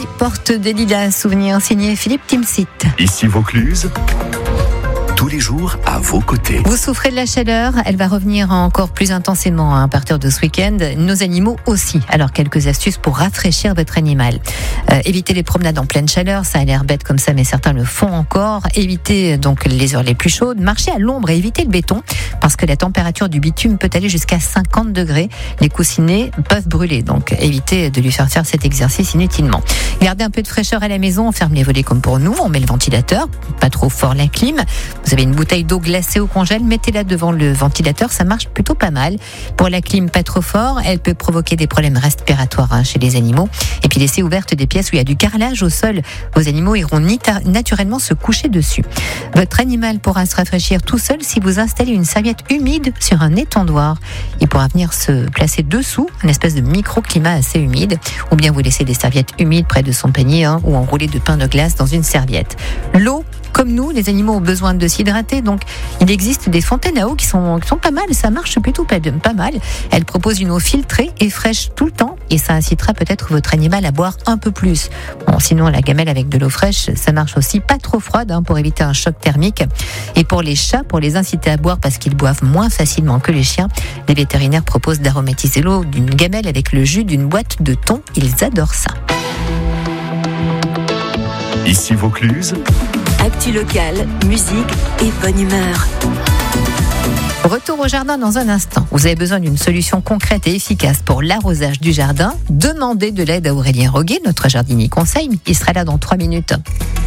Porte des lilas, souvenir signé Philippe Timsit. Ici Vaucluse, tous les jours à vos côtés. Vous souffrez de la chaleur, elle va revenir encore plus intensément à partir de ce week-end. Nos animaux aussi. Alors quelques astuces pour rafraîchir votre animal. Évitez les promenades en pleine chaleur, ça a l'air bête comme ça, mais certains le font encore. Évitez donc les heures les plus chaudes. Marchez à l'ombre et évitez le béton, parce que la température du bitume peut aller jusqu'à 50 degrés. Les coussinets peuvent brûler, donc évitez de lui faire cet exercice inutilement. Gardez un peu de fraîcheur à la maison, on ferme les volets comme pour nous, on met le ventilateur, pas trop fort la clim. Vous avez une bouteille d'eau glacée au congèle, mettez-la devant le ventilateur, ça marche plutôt pas mal. Pour la clim, pas trop fort, elle peut provoquer des problèmes respiratoires chez les animaux. Et puis laissez ouvertes des pièces où il y a du carrelage au sol. Vos animaux iront naturellement se coucher dessus. Votre animal pourra se rafraîchir tout seul si vous installez une serviette humide sur un étendoir. Il pourra venir se placer dessous, une espèce de microclimat assez humide, ou bien vous laissez des serviettes humides près de son panier ou enrouler de pain de glace dans une serviette. L'eau, comme nous, les animaux ont besoin de s'hydrater, donc il existe des fontaines à eau qui sont pas mal, ça marche plutôt pas mal. Elles proposent une eau filtrée et fraîche tout le temps, et ça incitera peut-être votre animal à boire un peu plus. Bon, sinon la gamelle avec de l'eau fraîche, ça marche aussi, pas trop froide pour éviter un choc thermique. Et pour les chats, pour les inciter à boire parce qu'ils boivent moins facilement que les chiens, les vétérinaires proposent d'aromatiser l'eau d'une gamelle avec le jus d'une boîte de thon, ils adorent ça. Ici Vaucluse, actu locale, musique et bonne humeur. Retour au jardin dans un instant. Vous avez besoin d'une solution concrète et efficace pour l'arrosage du jardin. Demandez de l'aide à Aurélien Roguet, notre jardinier conseil. Il sera là dans 3 minutes.